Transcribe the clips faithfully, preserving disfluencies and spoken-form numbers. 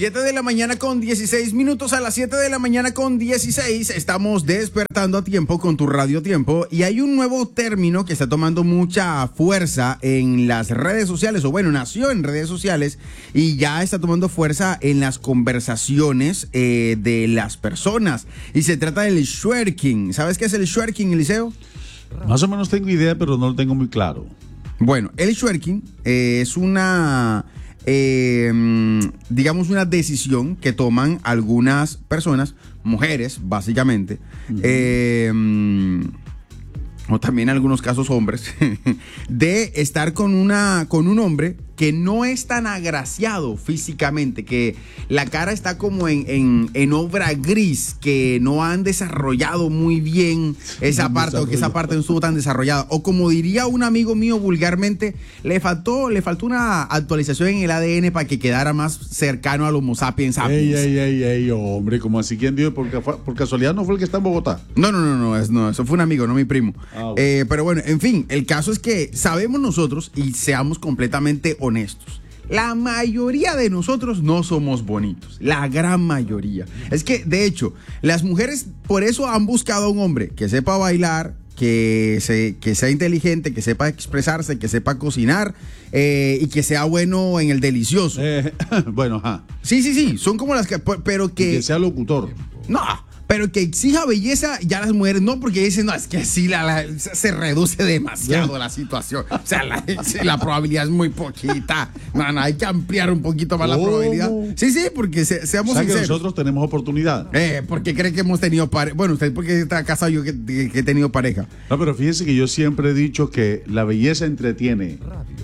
siete de la mañana con dieciséis minutos. A las siete de la mañana con dieciséis estamos despertando a tiempo con tu Radio Tiempo. Y hay un nuevo término que está tomando mucha fuerza en las redes sociales, o bueno, nació en redes sociales y ya está tomando fuerza en las conversaciones eh, de las personas. Y se trata del twerking. ¿Sabes qué es el twerking, Eliseo? Más o menos tengo idea, pero no lo tengo muy claro. Bueno, el twerking eh, es una... Eh, digamos una decisión que toman algunas personas, mujeres básicamente, uh-huh. eh, o también en algunos casos hombres, de estar con una con un hombre que no es tan agraciado físicamente, que la cara está como en, en, en obra gris, que no han desarrollado muy bien esa no parte, o que esa parte no estuvo tan desarrollada. O como diría un amigo mío vulgarmente, le faltó, le faltó una actualización en el A D N para que quedara más cercano al Homo sapiens sapiens. Ey, ey, ey, ey, hombre, como así, ¿quién dijo? Por, por casualidad no fue el que está en Bogotá. No, no, no, no, es, no eso fue un amigo, no mi primo. Ah, bueno. eh, pero bueno, en fin, el caso es que sabemos nosotros, y seamos completamente honestos, honestos. La mayoría de nosotros no somos bonitos, la gran mayoría. Es que, de hecho, las mujeres por eso han buscado a un hombre que sepa bailar, que, se, que sea inteligente, que sepa expresarse, que sepa cocinar eh, y que sea bueno en el delicioso. Eh, bueno, ajá. Sí, sí, sí, son como las que, pero que... Y que sea locutor. No, pero que exija belleza, ya las mujeres no, porque dicen, no, es que sí, la, la, se reduce demasiado la situación. O sea, la, la probabilidad es muy poquita. No, no, hay que ampliar un poquito más ¿Cómo? la probabilidad. Sí, sí, porque se, seamos o sea, sinceros. Que nosotros tenemos oportunidad. Eh, porque cree que hemos tenido pareja. Bueno, usted porque está casado, yo que, que he tenido pareja. No, pero fíjese que yo siempre he dicho que la belleza entretiene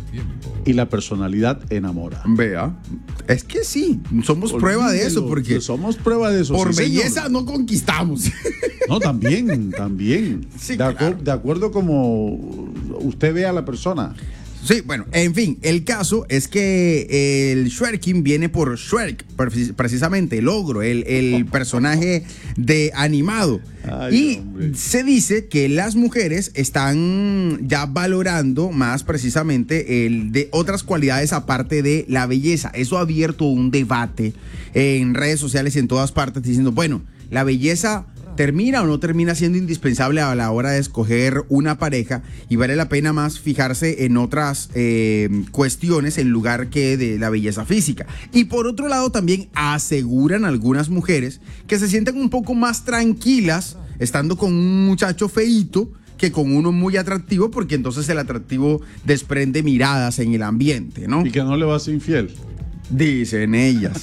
y la personalidad enamora. Vea, es que sí, somos Olvídelo, prueba de eso, porque somos prueba de eso. Por sí, belleza señor. no conquistamos. No, también, también. Sí, de, claro. acu- de acuerdo como usted ve a la persona. Sí, bueno, en fin, el caso es que el twerking viene por Shrek, precisamente el ogro, el, el personaje de animado. Ay, y hombre. Se dice que las mujeres están ya valorando más precisamente el de otras cualidades aparte de la belleza. Eso ha abierto un debate en redes sociales y en todas partes diciendo, bueno, la belleza ¿termina o no termina siendo indispensable a la hora de escoger una pareja? Y vale la pena más fijarse en otras eh, cuestiones en lugar que de la belleza física. Y por otro lado también aseguran algunas mujeres que se sienten un poco más tranquilas estando con un muchacho feíto que con uno muy atractivo, porque entonces el atractivo desprende miradas en el ambiente, ¿no? Y que no le va a ser infiel. Dicen ellas.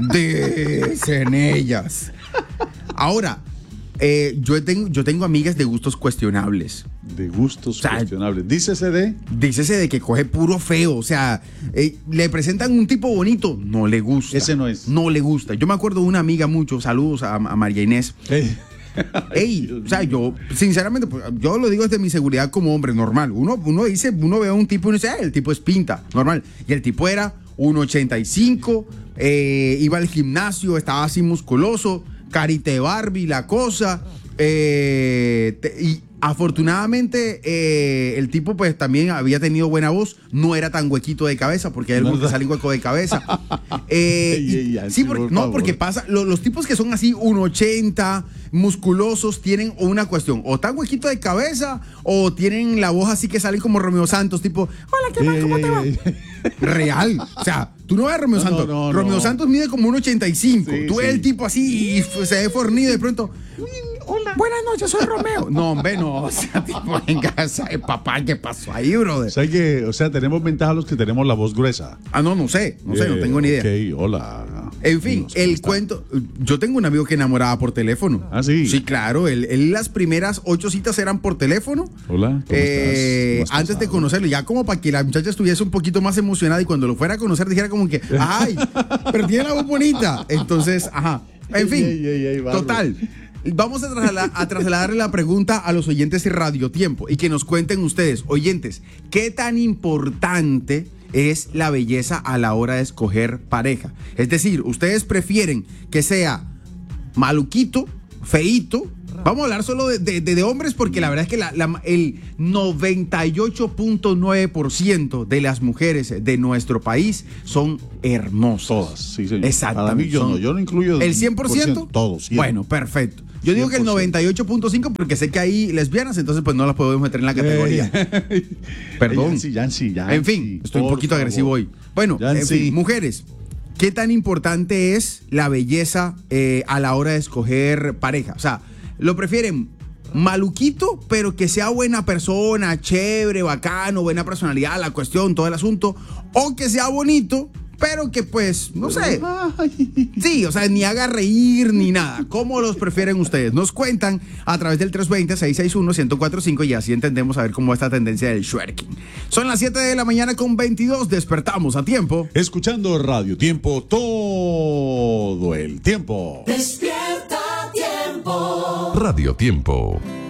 Dicen ellas. Ahora, Eh, yo, tengo, yo tengo amigas de gustos cuestionables. De gustos o sea, cuestionables. Dícese de... Dícese de que coge puro feo. O sea, eh, le presentan un tipo bonito, no le gusta. Ese no es. No le gusta. Yo me acuerdo de una amiga mucho, saludos a, a María Inés. Hey. Ey, o sea, yo, sinceramente, yo lo digo desde mi seguridad como hombre normal. Uno, uno dice, uno ve a un tipo y uno dice, ah, el tipo es pinta, normal. Y el tipo era uno ochenta y cinco, eh, iba al gimnasio, estaba así musculoso, carita de Barbie, la cosa. Eh, te, y afortunadamente eh, el tipo pues también había tenido buena voz, no era tan huequito de cabeza, porque hay algunos que salen hueco de cabeza. Eh, ey, ey, y, sí, porque, no, porque pasa, lo, los tipos que son así uno ochenta, musculosos, tienen una cuestión, o tan huequito de cabeza, o tienen la voz así que salen como Romeo Santos, tipo, hola, ¿qué tal? ¿Cómo te va? Real, o sea, tú no ves a Romeo no, Santos, no, no, Romeo no. Santos mide como uno ochenta y cinco, sí, tú ves sí. el tipo así y se ve fornido y de pronto, hola, buenas noches, soy Romeo. No, hombre, no, o sea, tipo, en casa de papá, ¿qué pasó ahí, brother? O sea, que, o sea, tenemos ventaja los que tenemos la voz gruesa. Ah, no, no sé, no sé, eh, no tengo ni idea. Ok, hola. En fin, amigos, el están? cuento, yo tengo un amigo que enamoraba por teléfono. Ah, sí. Sí, claro, él, él las primeras ocho citas eran por teléfono. Hola, ¿cómo eh, estás? ¿Cómo antes de conocerlo, ya como para que la muchacha estuviese un poquito más emocionada y cuando lo fuera a conocer dijera como que, ay, pero tiene la voz bonita. Entonces, ajá, en fin, ey, ey, ey, total. Vamos a, trasladar, a trasladarle la pregunta a los oyentes de Radio Tiempo y que nos cuenten ustedes, oyentes, ¿qué tan importante es la belleza a la hora de escoger pareja? Es decir, ¿ustedes prefieren que sea maluquito, feíto, Vamos a hablar solo de, de, de hombres porque la verdad es que la, la, el noventa y ocho punto nueve por ciento de las mujeres de nuestro país son hermosas. Todas, sí, señor. Exactamente. Para mí yo no, yo no incluyo... ¿El cien por ciento? Todos. Bueno, perfecto. Yo digo que el noventa y ocho punto cinco por ciento porque sé que hay lesbianas, entonces pues no las podemos meter en la categoría. Eh. Perdón. Yancy, Yancy, Yancy, en fin, estoy un poquito favor. agresivo hoy. Bueno, Yancy. en fin, mujeres, ¿qué tan importante es la belleza eh, a la hora de escoger pareja? O sea, ¿lo prefieren maluquito, pero que sea buena persona, chévere, bacano, buena personalidad, la cuestión, todo el asunto? ¿O que sea bonito, pero que pues, no sé, sí, o sea, ni haga reír ni nada? ¿Cómo los prefieren ustedes? Nos cuentan a través del tres dos cero, seis seis uno, uno cero cuatro cinco y así entendemos a ver cómo va esta tendencia del twerking. Son las siete de la mañana con veintidós, despertamos a tiempo. Escuchando Radio Tiempo todo el tiempo. Despierta Tiempo. Radio Tiempo.